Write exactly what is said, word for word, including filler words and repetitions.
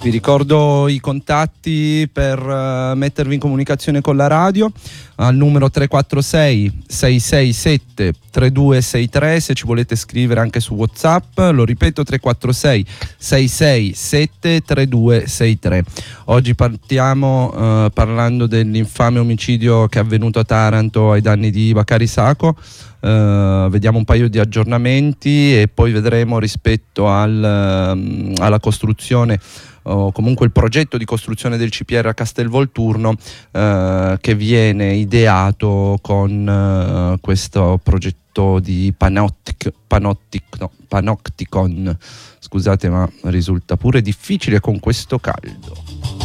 Vi ricordo i contatti per uh, mettervi in comunicazione con la radio al numero tre quattro sei sei sei sette tre due sei tre, se ci volete scrivere anche su WhatsApp, lo ripeto, tre quattro sei sei sei sette tre due sei tre. Oggi partiamo uh, parlando dell'infame omicidio che è avvenuto a Taranto ai danni di Bakary Sacco. Uh, vediamo un paio di aggiornamenti e poi vedremo rispetto al, um, alla costruzione o comunque il progetto di costruzione del C P R a Castelvolturno uh, che viene ideato con uh, questo progetto di Panoptic, Panoptic, no, Panopticon. Scusate, ma risulta pure difficile con questo caldo.